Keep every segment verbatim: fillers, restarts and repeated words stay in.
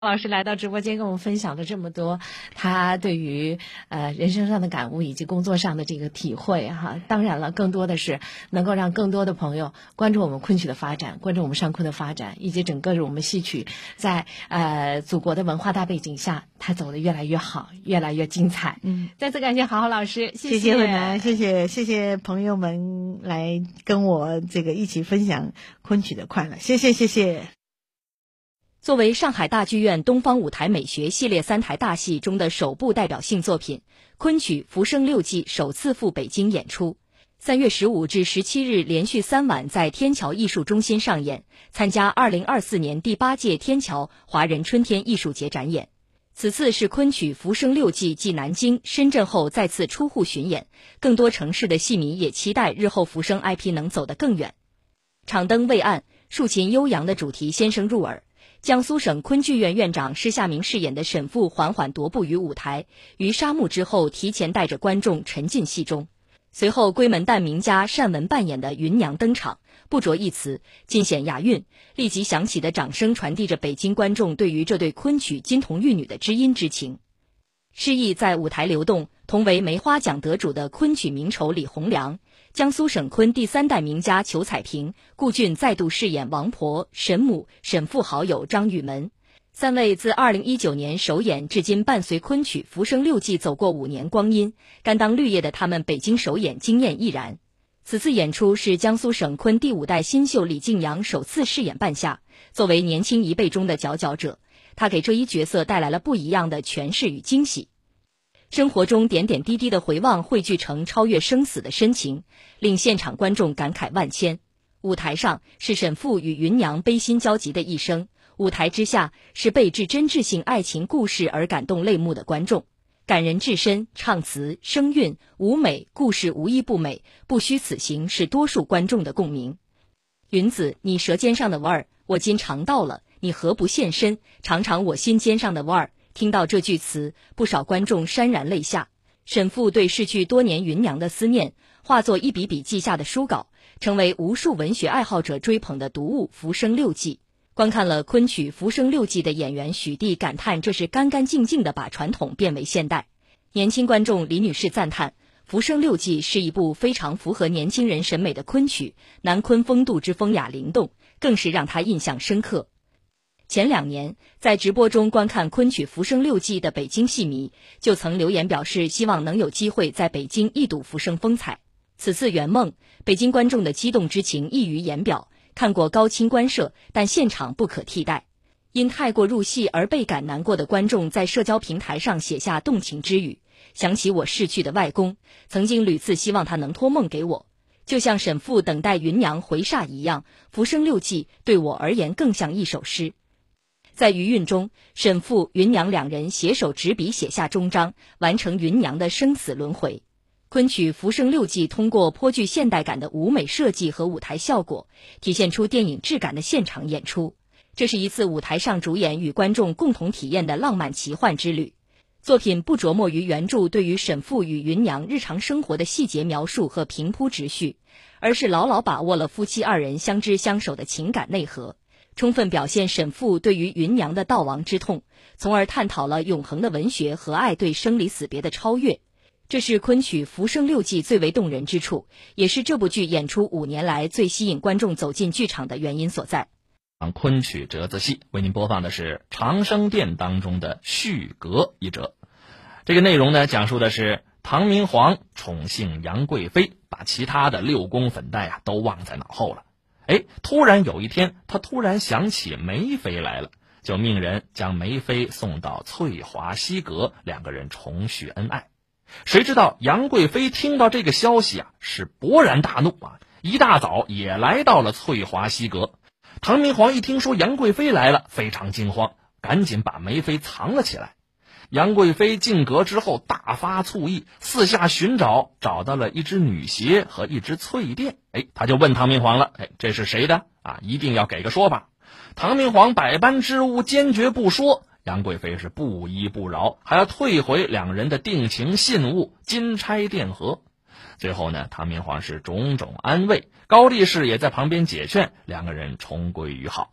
老师来到直播间跟我们分享了这么多他对于呃人生上的感悟以及工作上的这个体会哈，当然了，更多的是能够让更多的朋友关注我们昆曲的发展，关注我们上昆的发展，以及整个我们戏曲在呃祖国的文化大背景下，它走得越来越好，越来越精彩。嗯，再次感谢好好老师，谢谢， 谢谢慧楠，谢谢谢谢朋友们来跟我这个一起分享昆曲的快乐，谢谢谢谢。 作为上海大剧院东方舞台美学系列三台大戏中的首部代表性作品，昆曲《浮生六记》首次赴北京演出。三月十五至十七日连续三晚在天桥艺术中心上演，参加二零二四年第八届天桥华人春天艺术节展演。此次是昆曲《浮生六记》继南京、深圳后再次出沪巡演，更多城市的戏迷也期待日后浮生 I P 能走得更远。场灯未暗，竖琴悠扬的主题先声入耳。江苏省昆剧院院长施夏明饰演的沈复缓缓踱步于舞台，于沙幕之后提前带着观众沉浸戏中。随后闺门旦名家单雯扮演的芸娘登场，不着一词，尽显雅韵，立即响起的掌声传递着北京观众对于这对昆曲金童玉女的知音之情。诗意在舞台流动，同为梅花奖得主的昆曲名丑李洪良，江苏省昆第三代名家裘彩萍、顾俊再度饰演王婆、沈母、沈复好友张玉门。三位自二零一九年首演至今伴随昆曲《浮生六记》走过五年光阴，甘当绿叶的他们北京首演惊艳毅然。此次演出是江苏省昆第五代新秀李静阳首次饰演半夏，作为年轻一辈中的佼佼者，他给这一角色带来了不一样的诠释与惊喜。生活中点点滴滴的回望汇聚成超越生死的深情，令现场观众感慨万千。舞台上是沈复与芸娘悲心交集的一生，舞台之下是被至真挚性爱情故事而感动泪目的观众。感人至深，唱词、声韵、舞美、故事无一不美，不虚此行是多数观众的共鸣。云子，你舌尖上的味儿，我今尝到了，你何不现身，尝尝我心尖上的味儿。听到这句词，不少观众潸然泪下。沈复对逝去多年芸娘的思念，化作一笔笔记下的书稿，成为无数文学爱好者追捧的读物《浮生六记》。观看了昆曲《浮生六记》的演员许帝感叹，这是干干净净的把传统变为现代。年轻观众李女士赞叹，《浮生六记》是一部非常符合年轻人审美的昆曲，南昆风度之风雅灵动，更是让她印象深刻。前两年在直播中观看昆曲《浮生六记》的北京戏迷就曾留言表示，希望能有机会在北京一睹浮生风采。此次圆梦，北京观众的激动之情溢于言表，看过高清官摄，但现场不可替代。因太过入戏而倍感难过的观众在社交平台上写下动情之语，想起我逝去的外公，曾经屡次希望他能托梦给我，就像沈复等待芸娘回煞一样，《浮生六记》对我而言更像一首诗。在余韵中，沈复、芸娘两人携手执笔写下终章，完成芸娘的生死轮回。昆曲《浮生六记》通过颇具现代感的舞美设计和舞台效果，体现出电影质感的现场演出。这是一次舞台上主演与观众共同体验的浪漫奇幻之旅。作品不着墨于原著对于沈复与芸娘日常生活的细节描述和平铺直叙，而是牢牢把握了夫妻二人相知相守的情感内核，充分表现沈复对于芸娘的悼亡之痛，从而探讨了永恒的文学和爱对生离死别的超越。这是昆曲《浮生六记》最为动人之处，也是这部剧演出五年来最吸引观众走进剧场的原因所在。 昆曲折子戏为您播放的是《长生殿》当中的续阁一折。这个内容呢，讲述的是唐明皇宠幸杨贵妃，把其他的六宫粉黛啊都忘在脑后了。哎，突然有一天，他突然想起梅妃来了，就命人将梅妃送到翠华西阁，两个人重续恩爱。谁知道杨贵妃听到这个消息啊，是勃然大怒啊，一大早也来到了翠华西阁。唐明皇一听说杨贵妃来了，非常惊慌，赶紧把梅妃藏了起来。杨贵妃进阁之后大发醋意，四下寻找，找到了一只女鞋和一只翠钿。哎，他就问唐明皇了，哎，这是谁的啊？一定要给个说法。唐明皇百般支吾，坚决不说。杨贵妃是不依不饶，还要退回两人的定情信物金钗钿盒。最后呢，唐明皇是种种安慰，高力士也在旁边解劝，两个人重归于好。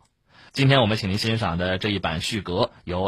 今天我们请您欣赏的这一版序阁由